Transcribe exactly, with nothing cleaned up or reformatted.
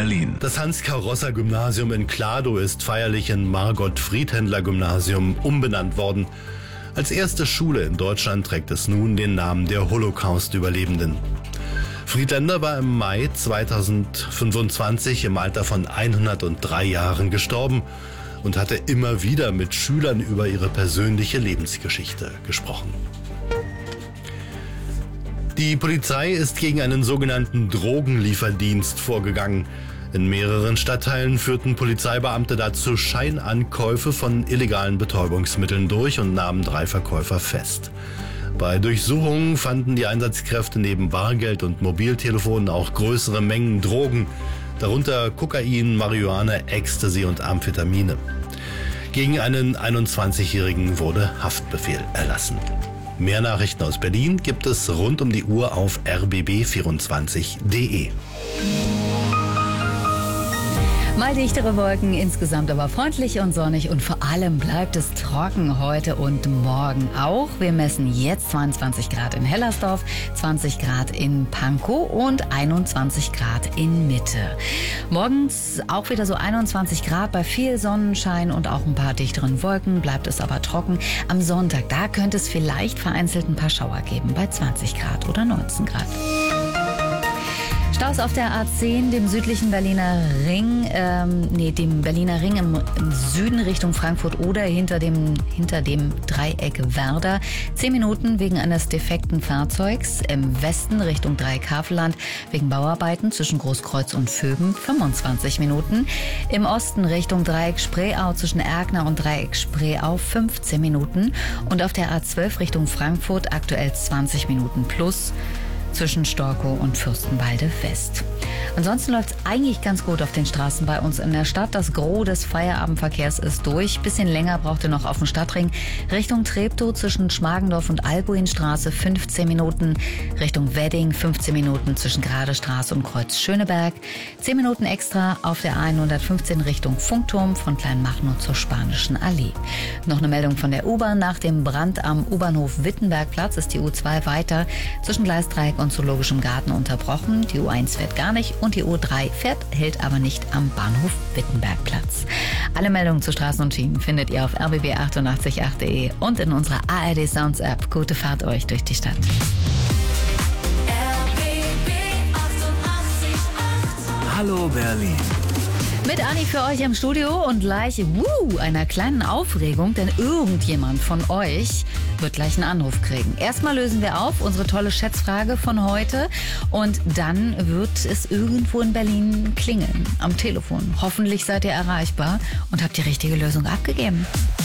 Berlin. Das Hans-Karossa-Gymnasium in Kladow ist feierlich in Margot-Friedhändler-Gymnasium umbenannt worden. Als erste Schule in Deutschland trägt es nun den Namen der Holocaust-Überlebenden. Friedländer war im Mai zweitausendfünfundzwanzig im Alter von hundertdrei Jahren gestorben und hatte immer wieder mit Schülern über ihre persönliche Lebensgeschichte gesprochen. Die Polizei ist gegen einen sogenannten Drogenlieferdienst vorgegangen. In mehreren Stadtteilen führten Polizeibeamte dazu Scheinankäufe von illegalen Betäubungsmitteln durch und nahmen drei Verkäufer fest. Bei Durchsuchungen fanden die Einsatzkräfte neben Bargeld und Mobiltelefonen auch größere Mengen Drogen, darunter Kokain, Marihuana, Ecstasy und Amphetamine. Gegen einen einundzwanzigjährigen wurde Haftbefehl erlassen. Mehr Nachrichten aus Berlin gibt es rund um die Uhr auf r b b vierundzwanzig punkt d e. Mal dichtere Wolken, insgesamt aber freundlich und sonnig und vor allem bleibt es trocken heute und morgen auch. Wir messen jetzt zweiundzwanzig Grad in Hellersdorf, zwanzig Grad in Pankow und einundzwanzig Grad in Mitte. Morgens auch wieder so einundzwanzig Grad bei viel Sonnenschein und auch ein paar dichteren Wolken, bleibt es aber trocken. Am Sonntag, da könnte es vielleicht vereinzelt ein paar Schauer geben bei zwanzig Grad oder neunzehn Grad. Staus auf der A zehn, dem südlichen Berliner Ring, ähm, nee, dem Berliner Ring im, im Süden Richtung Frankfurt oder hinter dem, hinter dem Dreieck Werder. Zehn Minuten wegen eines defekten Fahrzeugs. Im Westen Richtung Dreieck Havelland wegen Bauarbeiten zwischen Großkreuz und Vöben fünfundzwanzig Minuten. Im Osten Richtung Dreieck Spreeau zwischen Erkner und Dreieck Spreeau fünfzehn Minuten. Und auf der A zwölf Richtung Frankfurt aktuell zwanzig Minuten plus zwischen Storkow und Fürstenwalde West. Ansonsten läuft es eigentlich ganz gut auf den Straßen bei uns in der Stadt. Das Gros des Feierabendverkehrs ist durch. Bisschen länger braucht ihr noch auf dem Stadtring. Richtung Treptow zwischen Schmargendorf und Albuinstraße fünfzehn Minuten. Richtung Wedding fünfzehn Minuten zwischen Gradestraße und Kreuz Schöneberg. zehn Minuten extra auf der A hundertfünfzehn Richtung Funkturm von Kleinmachnow zur Spanischen Allee. Noch eine Meldung von der U-Bahn. Nach dem Brand am U-Bahnhof Wittenbergplatz ist die U zwei weiter zwischen Gleisdreieck und Zoologischem Garten unterbrochen. Die U eins fährt gar nicht und die U drei fährt, hält aber nicht am Bahnhof Wittenbergplatz. Alle Meldungen zu Straßen und Schienen findet ihr auf r b b achtundachtzig punkt acht punkt d e und in unserer A R D Sounds App. Gute Fahrt euch durch die Stadt. R B B achtundachtzig Komma acht. Hallo Berlin. Mit Anni für euch im Studio und gleich wuh, einer kleinen Aufregung, denn irgendjemand von euch wird gleich einen Anruf kriegen. Erstmal lösen wir auf unsere tolle Schätzfrage von heute und dann wird es irgendwo in Berlin klingeln am Telefon. Hoffentlich seid ihr erreichbar und habt die richtige Lösung abgegeben.